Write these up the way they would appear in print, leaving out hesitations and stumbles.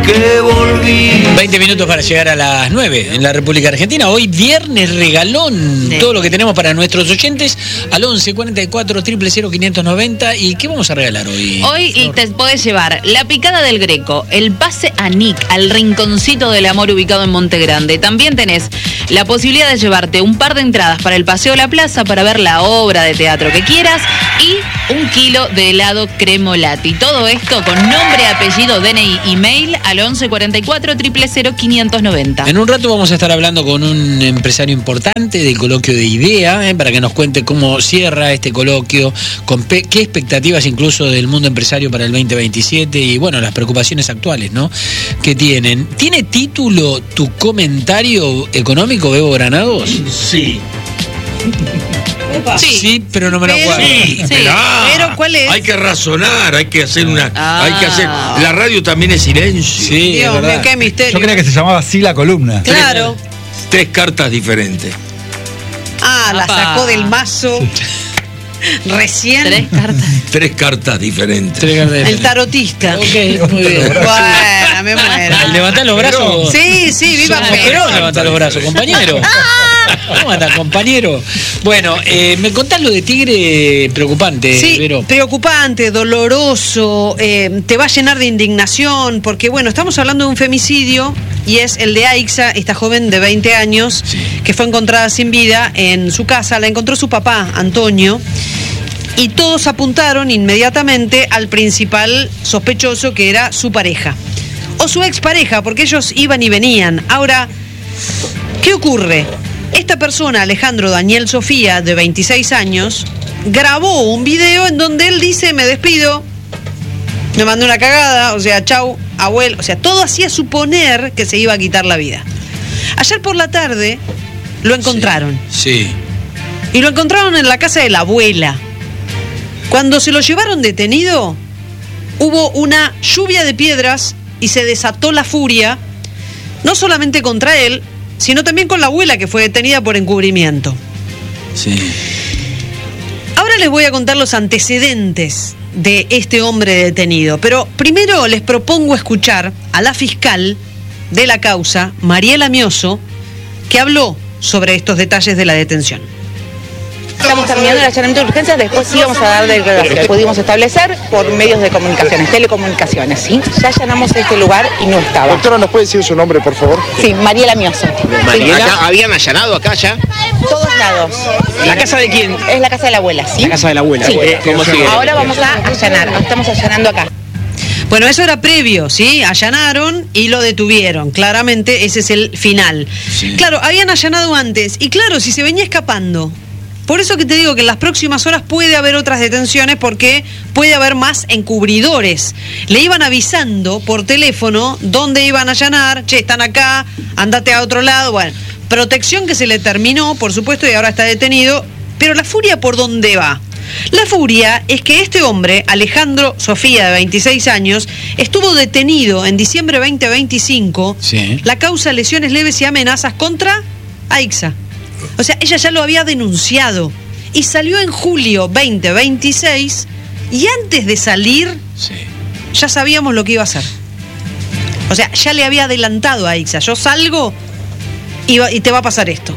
que volví. 20 minutos para llegar a las 9 en la República Argentina. Hoy viernes regalón, sí. Todo lo que tenemos para nuestros oyentes al 11 44 000 590. ¿Y qué vamos a regalar hoy? Hoy te podés llevar la picada del Greco, el pase a Nick, al rinconcito del amor ubicado en Monte Grande. También tenés la posibilidad de llevarte un par de entradas para el Paseo a la Plaza para ver la obra de teatro que quieras y 1 kilo de helado Cremolati. Todo esto con nombre, apellido, DNI y mail al 11 44 000 590. En un rato vamos a estar hablando con un empresario importante del coloquio de IDEA, para que nos cuente cómo cierra este coloquio, con qué expectativas incluso del mundo empresario para el 2027 y bueno, las preocupaciones actuales, ¿no? Que tienen. ¿Tiene título tu comentario económico, Bebo Granados? Sí. Sí, pero no me lo acuerdo. Sí, pero ¿cuál es? Hay que razonar, hay que hacer la radio también es silencio. Sí, Dios mío, qué misterio. Yo creía que se llamaba así la columna. Claro. 3 cartas diferentes. La sacó del mazo. Recién. 3 cartas diferentes. El tarotista. Ok, muy bien. Bueno, me muero. ¿El levantar los brazos? Sí, viva Perón levantar los brazos, compañero. ¿Cómo anda, compañero? Bueno, me contás lo de Tigre preocupante, sí, Vero. Preocupante, doloroso, te va a llenar de indignación, porque bueno, estamos hablando de un femicidio y es el de Aixa, esta joven de 20 años, sí, que fue encontrada sin vida en su casa. La encontró su papá, Antonio, y todos apuntaron inmediatamente al principal sospechoso, que era su pareja, o su expareja, porque ellos iban y venían. Ahora, ¿qué ocurre? Esta persona, Alejandro Daniel Sofía, de 26 años, grabó un video en donde él dice: me despido, me mandó una cagada, o sea, chau, abuelo, o sea, todo hacía suponer que se iba a quitar la vida. Ayer por la tarde lo encontraron. Sí. Y lo encontraron en la casa de la abuela. Cuando se lo llevaron detenido, hubo una lluvia de piedras y se desató la furia, no solamente contra él, sino también con la abuela, que fue detenida por encubrimiento. Sí. Ahora les voy a contar los antecedentes de este hombre detenido, pero primero les propongo escuchar a la fiscal de la causa, Mariela Mioso, que habló sobre estos detalles de la detención. Estamos terminando el allanamiento de urgencias, después sí vamos a dar declaración. Pudimos establecer por medios de comunicaciones, telecomunicaciones, ¿sí? Ya allanamos este lugar y no estaba. Doctora, ¿nos puede decir su nombre, por favor? Sí, Mariela Mioso. Mariela. ¿Acá, ¿habían allanado acá ya? Todos lados. ¿La casa de quién? Es la casa de la abuela, ¿sí? La casa de la abuela. Sí. ¿Cómo sigue? Ahora vamos a allanar, estamos allanando acá. Bueno, eso era previo, ¿sí? Allanaron y lo detuvieron. Claramente ese es el final. Sí. Claro, habían allanado antes. Y claro, si se venía escapando. Por eso que te digo que en las próximas horas puede haber otras detenciones, porque puede haber más encubridores. Le iban avisando por teléfono dónde iban a allanar. Che, están acá, andate a otro lado. Bueno, protección que se le terminó, por supuesto, y ahora está detenido. Pero la furia, ¿por dónde va? La furia es que este hombre, Alejandro Sofía, de 26 años, estuvo detenido en diciembre 2025. Sí. La causa: lesiones leves y amenazas contra Aixa. O sea, ella ya lo había denunciado y salió en julio 2026, y antes de salir, sí, ya sabíamos lo que iba a hacer. O sea, ya le había adelantado a Aixa: yo salgo y te va a pasar esto.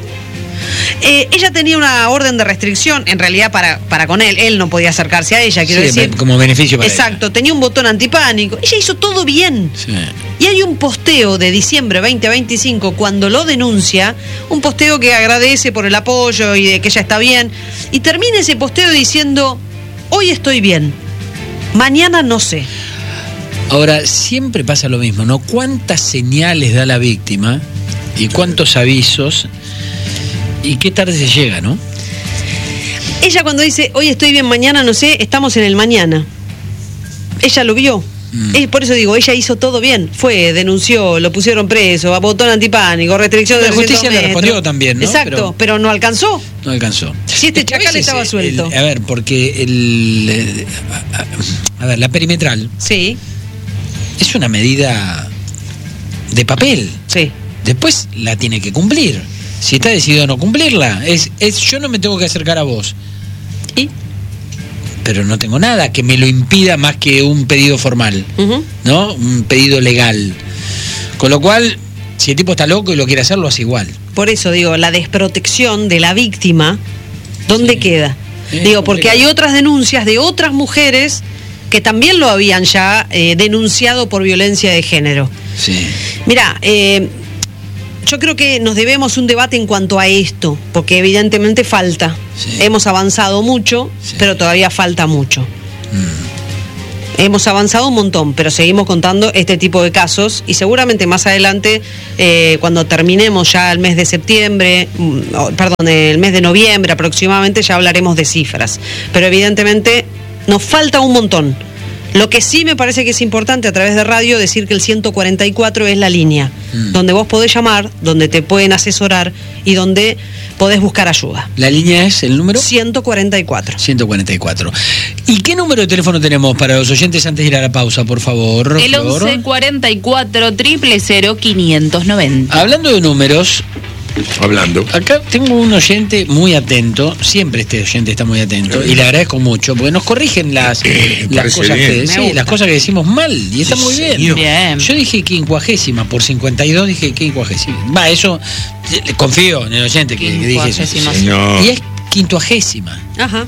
Ella tenía una orden de restricción, en realidad para con él no podía acercarse a ella, quiero decir. Como beneficio para exacto, ella. Tenía un botón antipánico, ella hizo todo bien. Sí. Y hay un posteo de diciembre 2025, cuando lo denuncia, un posteo que agradece por el apoyo y de que ella está bien, y termina ese posteo diciendo: hoy estoy bien, mañana no sé. Ahora, siempre pasa lo mismo, ¿no? ¿Cuántas señales da la víctima y cuántos avisos? Y qué tarde se llega, ¿no? Ella, cuando dice hoy estoy bien, mañana no sé, estamos en el mañana. Ella lo vio. Por eso digo, ella hizo todo bien. Fue, denunció, lo pusieron preso, botón antipánico, restricción de 300 justicia metros. Le respondió también, ¿no? Exacto, pero no alcanzó. No alcanzó. Si este chacal estaba suelto. A ver, porque la perimetral. Sí. Es una medida de papel. Sí. Después la tiene que cumplir. Si está decidido a no cumplirla, yo no me tengo que acercar a vos. ¿Y? Pero no tengo nada que me lo impida más que un pedido formal, ¿no? Un pedido legal. Con lo cual, si el tipo está loco y lo quiere hacer, lo hace igual. Por eso digo, la desprotección de la víctima, ¿dónde queda? Digo, porque hay otras denuncias de otras mujeres que también lo habían ya denunciado por violencia de género. Sí. Mirá, yo creo que nos debemos un debate en cuanto a esto, porque evidentemente falta. Sí. Hemos avanzado mucho, pero todavía falta mucho. Hemos avanzado un montón, pero seguimos contando este tipo de casos y seguramente más adelante, cuando terminemos ya el mes de septiembre, el mes de noviembre aproximadamente, ya hablaremos de cifras. Pero evidentemente nos falta un montón. Lo que sí me parece que es importante a través de radio decir que el 144 es la línea, donde vos podés llamar, donde te pueden asesorar y donde podés buscar ayuda. ¿La línea es el número? 144. 144. ¿Y qué número de teléfono tenemos para los oyentes antes de ir a la pausa, por favor? El 1144 000 590. Hablando de números, Hablando. acá tengo un oyente muy atento, siempre este oyente está muy atento, y le agradezco mucho, porque nos corrigen las cosas bien. las cosas que decimos mal, y está muy bien. señor. Bien. Yo dije 50, por 52 dije 50. Va, eso, confío en el oyente que dije eso. 50. Señor. Y es 50. Ajá.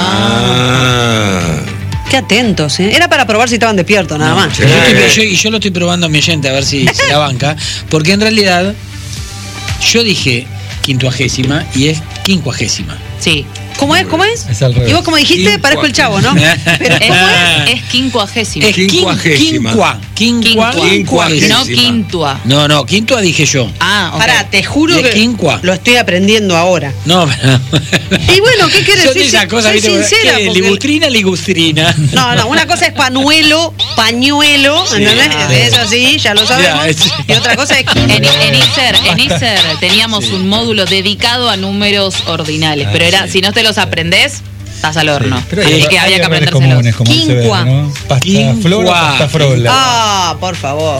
Ah. Qué atentos, ¿eh? Era para probar si estaban despiertos, nada más. Sí. Yo lo estoy probando a mi oyente a ver si la banca, porque en realidad yo dije 50 y es 50. Sí. ¿Cómo es? ¿Cómo es? Es al revés. Y vos como dijiste, parezco el Chavo, ¿no? Pero ¿cómo es? Es quincuagésima. Es Quincuagésima. quincuagésima. No quintua. No, quintua dije yo. Ah, ok. Pará, te juro ¿Y es que quincua? lo estoy aprendiendo ahora. No, Y bueno, ¿qué querés? Yo Soy, de esa cosa, soy ¿viste? sincera. ¿Qué? porque- Ligustrina. No, una cosa es pañuelo, ¿entendés? Eso sí, ya lo sabemos. Ya, sí. Y otra cosa es... En ISER teníamos un módulo dedicado a números ordinales, pero era, si no te los aprendés, estás al horno. Pero Así hay que había que errores aprendérselos. comunes, como dice Quincua. Bebe, ¿no? Pasta Quincua. flora, pasta frola. Ah, por favor.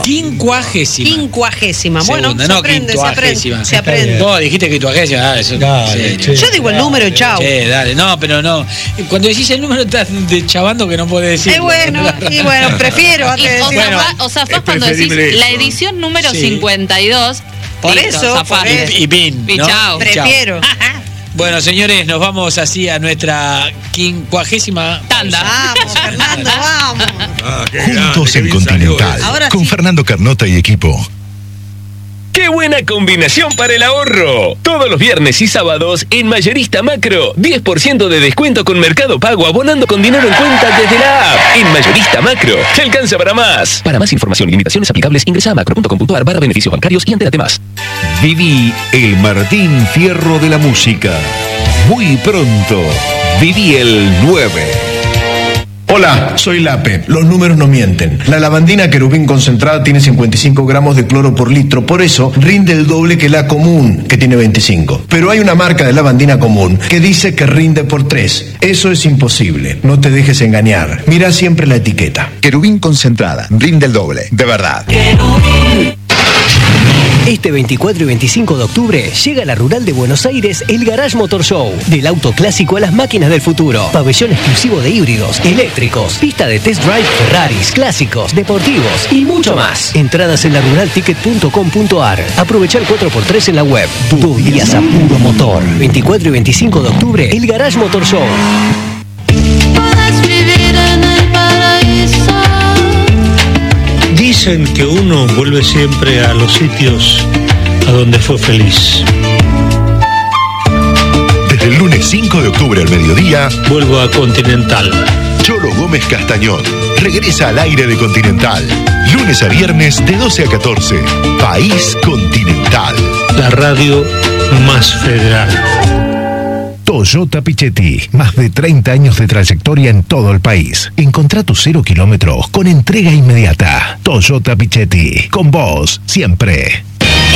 50. Bueno, Segunda, se aprende, se aprende. Se Está aprende. bien. Vos dijiste 50, eso Dale, en serio. che. Yo digo el número, chau. Che, dale, no, pero no. Cuando decís el número estás de chavando que no podés decir. Y bueno, prefiero antes de O decir. zafás es cuando decís preferible la eso. edición número Sí. 52. Por listo, eso, zafás. por eso. Y pin. Y ¿no? chao. Prefiero. Bueno, señores, nos vamos así a nuestra 50ª Tanda. Vamos, Fernando, vamos. Ah, qué Juntos grande, qué en bien salió Continental, eso. Ahora con sí. Fernando Carnota y equipo. ¡Qué buena combinación para el ahorro! Todos los viernes y sábados en Mayorista Macro, 10% de descuento con Mercado Pago abonando con dinero en cuenta desde la app. En Mayorista Macro, te alcanza para más. Para más información y limitaciones aplicables, ingresa a macro.com.ar/beneficios bancarios y entérate más. Viví el Martín Fierro de la música. Muy pronto, viví el 9. Hola, soy Lape. Los números no mienten. La lavandina querubín concentrada tiene 55 gramos de cloro por litro, por eso rinde el doble que la común, que tiene 25. Pero hay una marca de lavandina común que dice que rinde por 3. Eso es imposible. No te dejes engañar. Mira siempre la etiqueta. Querubín concentrada, rinde el doble, de verdad. Este 24 y 25 de octubre llega a la Rural de Buenos Aires el Garage Motor Show. Del auto clásico a las máquinas del futuro. Pabellón exclusivo de híbridos, eléctricos, pista de test drive, Ferraris, clásicos, deportivos y mucho más. Entradas en laruralticket.com.ar. Aprovecha el 4x3 en la web. 2 días a puro motor. 24 y 25 de octubre, el Garage Motor Show. Dicen que uno vuelve siempre a los sitios a donde fue feliz. Desde el lunes 5 de octubre al mediodía, Vuelvo a Continental. Cholo Gómez Castañón regresa al aire de Continental. Lunes a viernes de 12 a 14. País Continental. La radio más federal. Toyota Pichetti, más de 30 años de trayectoria en todo el país. Encontrá tus 0 kilómetros con entrega inmediata. Toyota Pichetti, con vos siempre.